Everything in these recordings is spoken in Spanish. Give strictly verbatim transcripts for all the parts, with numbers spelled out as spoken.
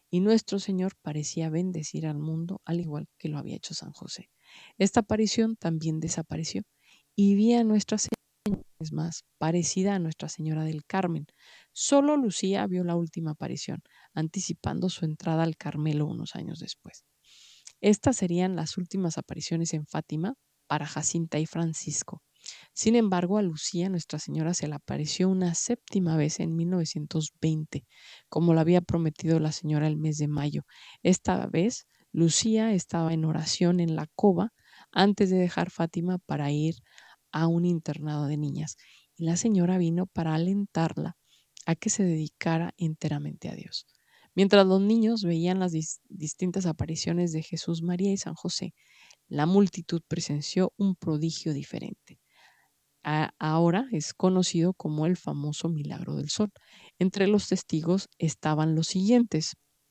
y nuestro Señor parecía bendecir al mundo al igual que lo había hecho San José. Esta aparición también desapareció y vi a Nuestra Señora, es más, parecida a Nuestra Señora del Carmen. Solo Lucía vio la última aparición, anticipando su entrada al Carmelo unos años después. Estas serían las últimas apariciones en Fátima para Jacinta y Francisco. Sin embargo, a Lucía Nuestra Señora se le apareció una séptima vez en mil novecientos veinte, como lo había prometido la señora el mes de mayo. Esta vez, Lucía estaba en oración en la cova antes de dejar Fátima para ir a un internado de niñas, y la señora vino para alentarla a que se dedicara enteramente a Dios. Mientras los niños veían las dis- distintas apariciones de Jesús, María y San José, la multitud presenció un prodigio diferente. A- ahora es conocido como el famoso Milagro del Sol. Entre los testigos estaban los siguientes: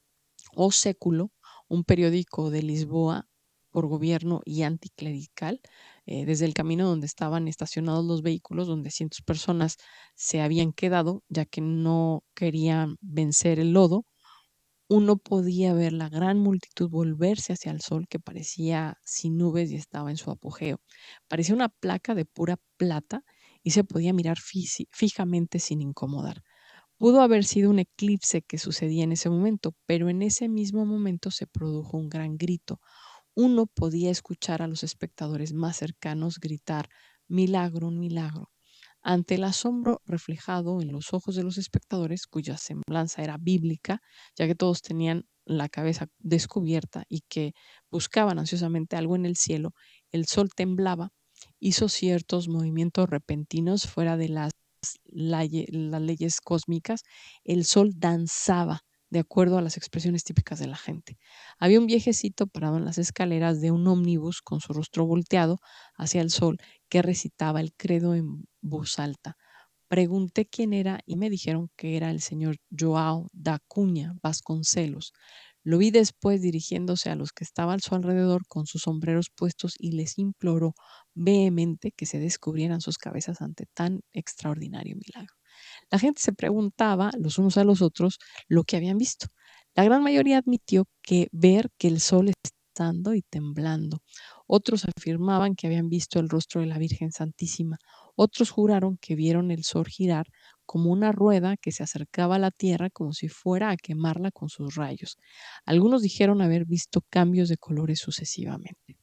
O Século, un periódico de Lisboa por gobierno y anticlerical, eh, desde el camino donde estaban estacionados los vehículos, donde cientos de personas se habían quedado, ya que no querían vencer el lodo. Uno podía ver la gran multitud volverse hacia el sol, que parecía sin nubes y estaba en su apogeo. Parecía una placa de pura plata y se podía mirar fisi- fijamente sin incomodar. Pudo haber sido un eclipse que sucedía en ese momento, pero en ese mismo momento se produjo un gran grito. Uno podía escuchar a los espectadores más cercanos gritar: milagro, un milagro. Ante el asombro reflejado en los ojos de los espectadores, cuya semblanza era bíblica, ya que todos tenían la cabeza descubierta y que buscaban ansiosamente algo en el cielo, el sol temblaba, hizo ciertos movimientos repentinos fuera de las, laye- las leyes cósmicas. El sol danzaba de acuerdo a las expresiones típicas de la gente. Había un viejecito parado en las escaleras de un ómnibus con su rostro volteado hacia el sol, que recitaba el credo en voz alta. Pregunté quién era y me dijeron que era el señor Joao da Cunha Vasconcelos. Lo vi después dirigiéndose a los que estaban a su alrededor con sus sombreros puestos y les imploró vehemente que se descubrieran sus cabezas ante tan extraordinario milagro. La gente se preguntaba los unos a los otros lo que habían visto. La gran mayoría admitió que ver que el sol estando y temblando. Otros afirmaban que habían visto el rostro de la Virgen Santísima. Otros juraron que vieron el sol girar como una rueda que se acercaba a la tierra como si fuera a quemarla con sus rayos. Algunos dijeron haber visto cambios de colores sucesivamente.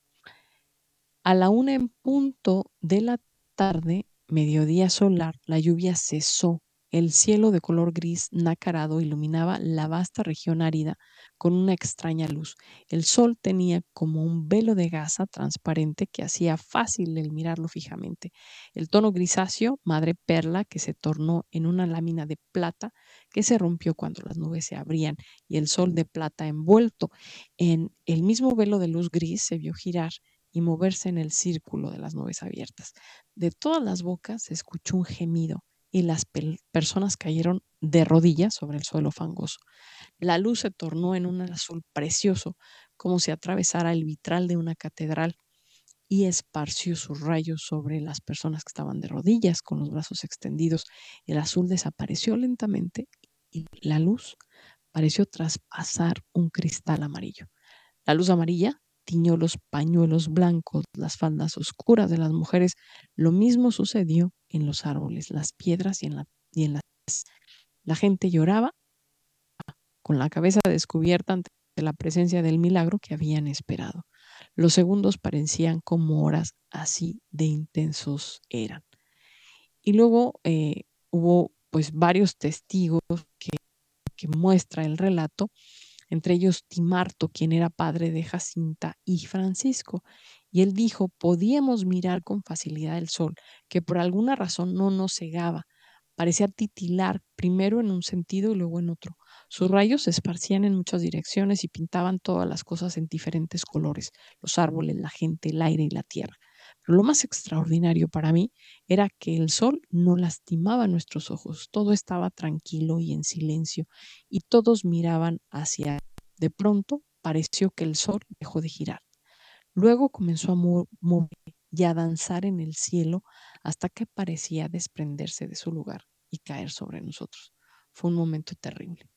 A la una en punto de la tarde, mediodía solar, la lluvia cesó. El cielo de color gris nacarado iluminaba la vasta región árida con una extraña luz. El sol tenía como un velo de gasa transparente que hacía fácil el mirarlo fijamente. El tono grisáceo, madre perla, que se tornó en una lámina de plata que se rompió cuando las nubes se abrían, y el sol de plata envuelto en el mismo velo de luz gris se vio girar y moverse en el círculo de las nubes abiertas. De todas las bocas se escuchó un gemido y las pe- personas cayeron de rodillas sobre el suelo fangoso. La luz se tornó en un azul precioso, como si atravesara el vitral de una catedral, y esparció sus rayos sobre las personas que estaban de rodillas con los brazos extendidos. El azul desapareció lentamente y la luz pareció traspasar un cristal amarillo. La luz amarilla tiñó los pañuelos blancos, las faldas oscuras de las mujeres. Lo mismo sucedió en los árboles, las piedras y en la, y en la... La gente lloraba con la cabeza descubierta ante la presencia del milagro que habían esperado. Los segundos parecían como horas, así de intensos eran. Y luego eh, hubo pues varios testigos que, que muestra el relato, entre ellos Timarto, quien era padre de Jacinta y Francisco. Y él dijo: podíamos mirar con facilidad el sol, que por alguna razón no nos cegaba. Parecía titilar primero en un sentido y luego en otro. Sus rayos se esparcían en muchas direcciones y pintaban todas las cosas en diferentes colores: los árboles, la gente, el aire y la tierra. Pero lo más extraordinario para mí era que el sol no lastimaba nuestros ojos. Todo estaba tranquilo y en silencio, y todos miraban hacia él. De pronto pareció que el sol dejó de girar. Luego comenzó a mo- mover y a danzar en el cielo hasta que parecía desprenderse de su lugar y caer sobre nosotros. Fue un momento terrible.